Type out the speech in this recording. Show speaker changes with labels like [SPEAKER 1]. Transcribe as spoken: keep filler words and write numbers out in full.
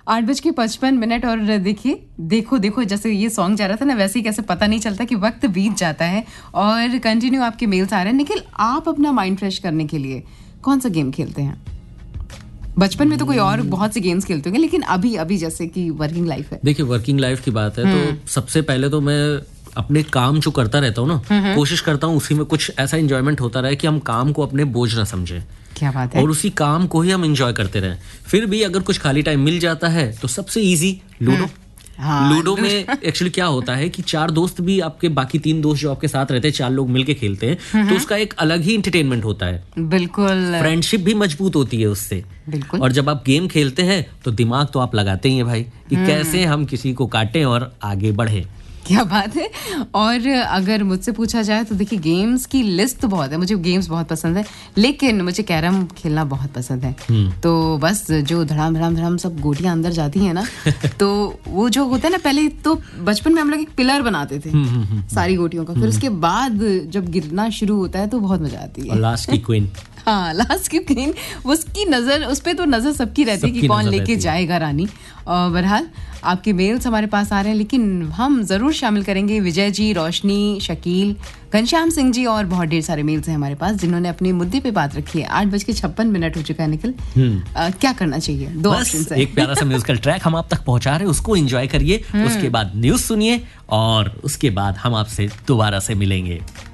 [SPEAKER 1] आठ बज के पचपन मिनट और देखिए देखो देखो जैसे ये सॉन्ग जा रहा था ना, वैसे ही कैसे पता नहीं चलता कि वक्त बीत जाता है और कंटिन्यू आपके मेल्स आ रहे हैं। निखिल, आप अपना माइंड फ्रेश करने के लिए कौन सा गेम खेलते हैं? बचपन में तो कोई और बहुत से गेम्स खेलते होंगे, लेकिन अभी अभी जैसे कि वर्किंग लाइफ है।
[SPEAKER 2] देखिए, वर्किंग लाइफ की बात है तो सबसे पहले तो मैं अपने काम जो करता रहता हूँ ना, कोशिश करता हूँ उसी में कुछ ऐसा एंजॉयमेंट होता रहे कि हम काम को अपने बोझ ना समझे।
[SPEAKER 1] क्या बात है।
[SPEAKER 2] और उसी काम को ही हम एंजॉय करते रहें। फिर भी अगर कुछ खाली टाइम मिल जाता है तो सबसे इजी लूडो। हाँ, लूडो में एक्चुअली क्या होता है कि चार दोस्त भी आपके, बाकी तीन दोस्त जो आपके साथ रहते हैं, चार लोग मिलके खेलते हैं तो उसका एक अलग ही एंटरटेनमेंट होता है।
[SPEAKER 1] बिल्कुल,
[SPEAKER 2] फ्रेंडशिप भी मजबूत होती है उससे।
[SPEAKER 1] बिल्कुल।
[SPEAKER 2] और जब आप गेम खेलते हैं तो दिमाग तो आप लगाते ही हैं भाई कि कैसे हम किसी को काटें और आगे बढ़े।
[SPEAKER 1] क्या बात है। और अगर मुझसे पूछा जाए तो देखिए, गेम्स की लिस्ट तो बहुत है, मुझे गेम्स बहुत पसंद है, लेकिन मुझे कैरम खेलना बहुत पसंद है। तो बस जो धड़ाम धड़ाम धड़ाम सब गोटियां अंदर जाती हैं ना तो वो जो होता है ना, पहले तो बचपन में हम लोग एक पिलर बनाते थे सारी गोटियों का, फिर उसके बाद जब गिरना शुरू होता है तो बहुत मजा आती है।
[SPEAKER 2] लास्ट की क्वीन।
[SPEAKER 1] हाँ, लास्ट की क्वीन, उसकी नजर, उस पे तो नजर सबकी रहती है कि कौन लेके जाएगा रानी। और बहरहाल आपके मेल्स हमारे पास आ रहे हैं, लेकिन हम जरूर शामिल करेंगे विजय जी, रोशनी, शकील, घनश्याम सिंह जी और बहुत ढेर सारे मेल्स हैं हमारे पास जिन्होंने अपने मुद्दे पे बात रखी है। आठ बज के छप्पन मिनट हो चुका है निखिल, आ, क्या करना चाहिए? दो ऑप्शन है।
[SPEAKER 2] एक प्यारा सा म्यूजिकल ट्रैक हम आप तक पहुंचा रहे हैं, उसको एंजॉय करिए, उसके बाद न्यूज सुनिए और उसके बाद हम आपसे दोबारा से मिलेंगे।